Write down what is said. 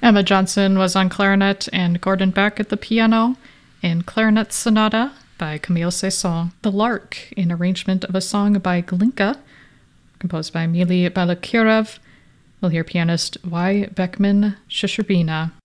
Emma Johnson was on clarinet and Gordon Beck at the piano in Clarinet Sonata by Camille Saint-Saëns. The Lark, an arrangement of a song by Glinka, composed by Mili Balakirev. We'll hear pianist Y. Beckman Shishrbina.